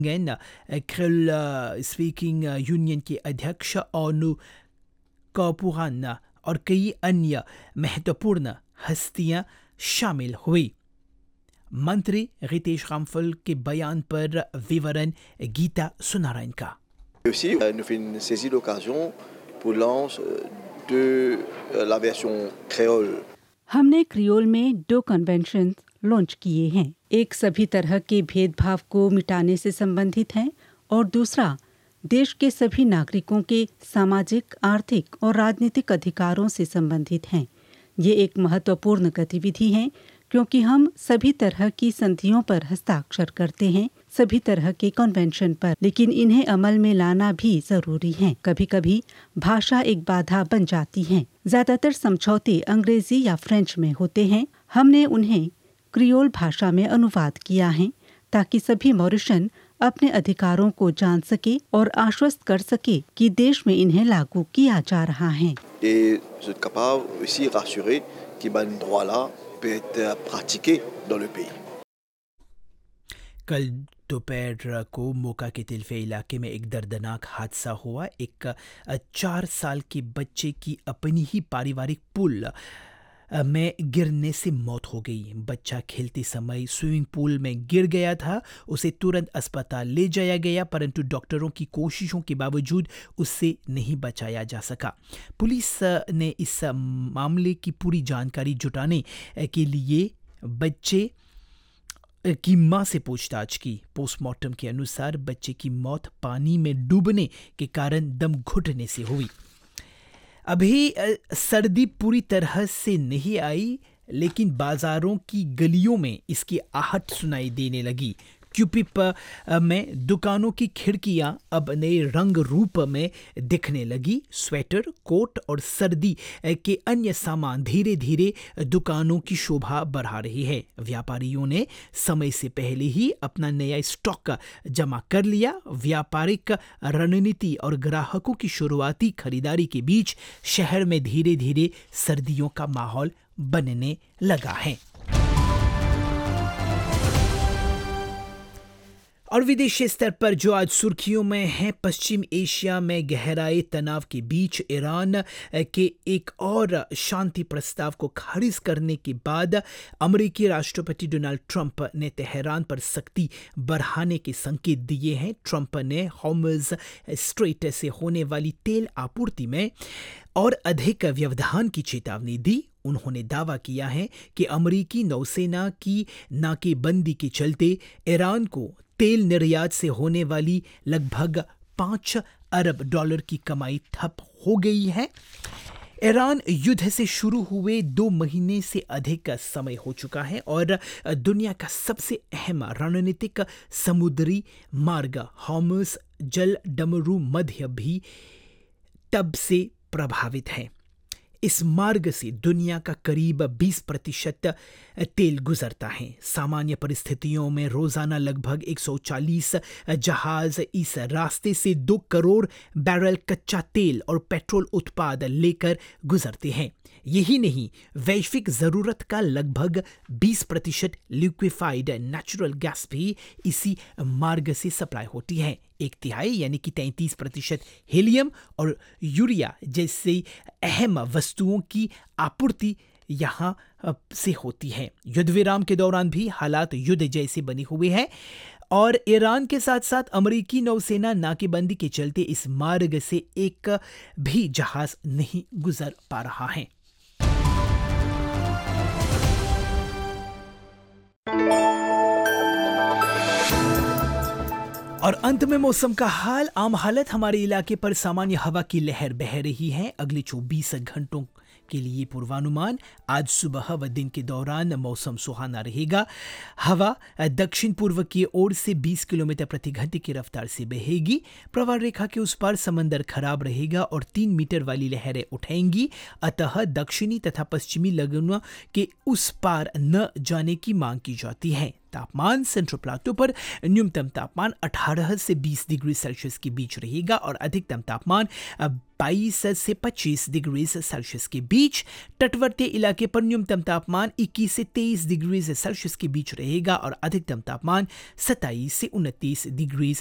Creole speaking union के अध्यक्ष ओनु कपुरान और कई अन्य महत्वपूर्ण हस्तियां शामिल हुई। मंत्री रितेश रामफल के बयान पर विवरण गीता सुनारायण का। Aussi, nous fait une saisie d'occasion pour lance de la version créole. हमने क्रियोल में 2 कन्वेंशन लॉन्च किए हैं। एक सभी तरह के भेदभाव को मिटाने से संबंधित है और दूसरा देश के सभी नागरिकों के सामाजिक, आर्थिक और राजनीतिक अधिकारों से संबंधित हैं। ये एक महत्वपूर्ण गतिविधि है क्योंकि हम सभी तरह की संधियों पर हस्ताक्षर करते हैं, सभी तरह के कन्वेंशन पर, लेकिन इन्हें अमल में लाना भी जरूरी है। कभी कभी भाषा एक बाधा बन जाती है। ज्यादातर समझौते अंग्रेजी या फ्रेंच में होते हैं। हमने उन्हें क्रियोल भाषा में अनुवाद किया है ताकि सभी मॉरिशन अपने अधिकारों को जान सके और आश्वस्त कर सके कि देश में इन्हें लागू किया जा रहा है। Et vous êtes capable aussi de rassurer que ce droit-là peut être pratiqué dans le pays. कल दोपहर को मोका के तिलफे इलाके में एक दर्दनाक हादसा हुआ। एक 4 साल के बच्चे की अपनी ही पारिवारिक पूल में गिरने से मौत हो गई। बच्चा खेलते समय स्विमिंग पूल में गिर गया था। उसे तुरंत अस्पताल ले जाया गया, परंतु डॉक्टरों की कोशिशों के बावजूद उससे नहीं बचाया जा सका। पुलिस ने इस मामले की पूरी जानकारी जुटाने के लिए बच्चे की मां से पूछताछ की। पोस्टमार्टम के अनुसार बच्चे की मौत पानी में डूबने के कारण दम घुटने से हुई। अभी सर्दी पूरी तरह से नहीं आई, लेकिन बाजारों की गलियों में इसकी आहट सुनाई देने लगी। क्यूपिप में दुकानों की खिड़कियां अब नए रंग रूप में दिखने लगी। स्वेटर, कोट और सर्दी के अन्य सामान धीरे धीरे दुकानों की शोभा बढ़ा रही है। व्यापारियों ने समय से पहले ही अपना नया स्टॉक जमा कर लिया। व्यापारिक रणनीति और ग्राहकों की शुरुआती खरीदारी के बीच शहर में धीरे धीरे सर्दियों का माहौल बनने लगा है। और विदेशी स्तर पर जो आज सुर्खियों में है, पश्चिम एशिया में गहराए तनाव के बीच ईरान के एक और शांति प्रस्ताव को खारिज करने के बाद अमेरिकी राष्ट्रपति डोनाल्ड ट्रंप ने तेहरान पर सख्ती बढ़ाने के संकेत दिए हैं। ट्रंप ने हॉर्मुज़ स्ट्रेट से होने वाली तेल आपूर्ति में और अधिक व्यवधान की चेतावनी दी। उन्होंने दावा किया है कि अमेरिकी नौसेना की नाकेबंदी के चलते ईरान को तेल निर्यात से होने वाली लगभग $5 अरब की कमाई ठप हो गई है। ईरान युद्ध से शुरू हुए 2 महीने से अधिक समय हो चुका है और दुनिया का सबसे अहम रणनीतिक समुद्री मार्ग हॉर्मुज़ जल डमरू मध्य भी तब से प्रभावित है। इस मार्ग से दुनिया का करीब 20% तेल गुजरता है। सामान्य परिस्थितियों में रोजाना लगभग 140 जहाज इस रास्ते से 2 करोड़ बैरल कच्चा तेल और पेट्रोल उत्पाद लेकर गुजरते हैं। यही नहीं, वैश्विक जरूरत का लगभग 20% लिक्विफाइड नेचुरल गैस भी इसी मार्ग से सप्लाई होती है। 1/3 यानी कि 33% हीलियम और यूरिया जैसे अहम वस्तुओं की आपूर्ति यहाँ से होती है। युद्ध विराम के दौरान भी हालात युद्ध जैसे बने हुए हैं और ईरान के साथ साथ अमेरिकी नौसेना नाकेबंदी के चलते इस मार्ग से एक भी जहाज नहीं गुजर पा रहा है। और अंत में मौसम का हाल। आम हालत हमारे इलाके पर सामान्य हवा की लहर बह रही है। अगले 24 घंटों के लिए पूर्वानुमान। आज सुबह व दिन के दौरान मौसम सुहाना रहेगा। हवा दक्षिण पूर्व की ओर से 20 किलोमीटर प्रति घंटे की रफ्तार से बहेगी। प्रवाह रेखा के उस पार समंदर खराब रहेगा और 3 मीटर वाली लहरें उठेंगी। अतः दक्षिणी तथा पश्चिमी लगनों के उस पार न जाने की मांग की जाती है। तापमान सेंट्रल प्लाटो पर न्यूनतम तापमान 18 से 20 डिग्री सेल्सियस के बीच रहेगा और अधिकतम तापमान 22 से 25 डिग्री सेल्सियस के बीच। तटवर्ती इलाके पर न्यूनतम तापमान 21 से 23 डिग्री सेल्सियस के बीच रहेगा और अधिकतम तापमान 27 से 29 डिग्री